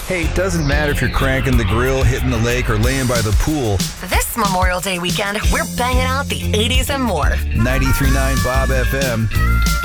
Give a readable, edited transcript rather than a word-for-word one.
Hey, it doesn't matter if you're cranking the grill, hitting the lake, or laying by the pool. This Memorial Day weekend, we're banging out the 80s and more. 93.9 Bob FM.